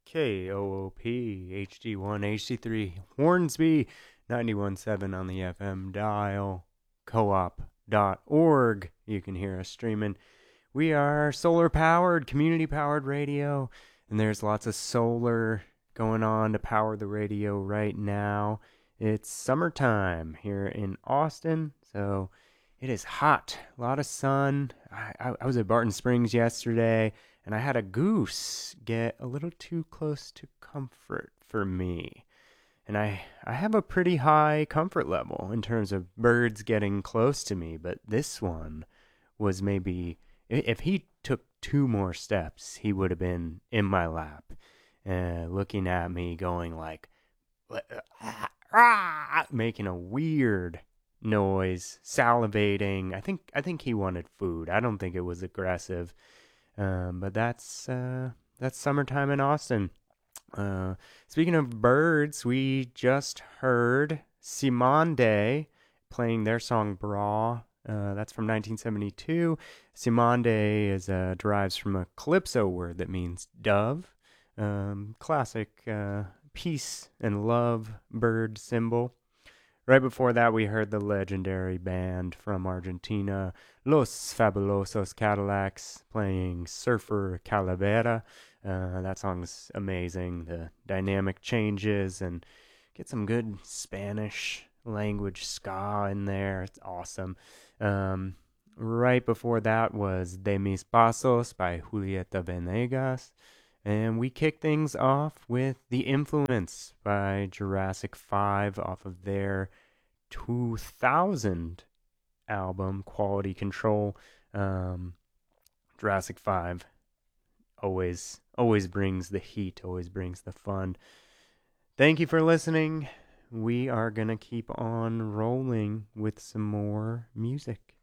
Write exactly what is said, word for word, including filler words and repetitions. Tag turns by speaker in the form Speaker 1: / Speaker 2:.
Speaker 1: K O O P, H D one, H D three, Hornsby, ninety-one point seven on the F M dial, co-op dot org. You can hear us streaming. We are solar-powered, community-powered radio, and there's lots of solar going on to power the radio right now. It's summertime here in Austin, so it is hot. A lot of sun. I, I, I was at Barton Springs yesterday, and I had a goose get a little too close to comfort for me. And I, I have a pretty high comfort level in terms of birds getting close to me, but this one was maybe, if he took two more steps, he would have been in my lap, uh, looking at me going like, making a weird noise, salivating. I think I think he wanted food. I don't think it was aggressive. Um, but that's uh, that's summertime in Austin. Uh, speaking of birds, we just heard Simande playing their song Bra. Uh, that's from nineteen seventy-two. Simande is uh, derives from a calypso word that means dove. Um, classic uh, peace and love bird symbol. Right before that, we heard the legendary band from Argentina, Los Fabulosos Cadillacs, playing Surfer Calavera. Uh, that song's amazing. The dynamic changes and get some good Spanish language ska in there. It's awesome. Um, right before that was De Mis Pasos by Julieta Venegas. And we kick things off with The Influence by Jurassic five off of their two thousand album, Quality Control. Um, Jurassic five always, always brings the heat, always brings the fun. Thank you for listening. We are going to keep on rolling with some more music.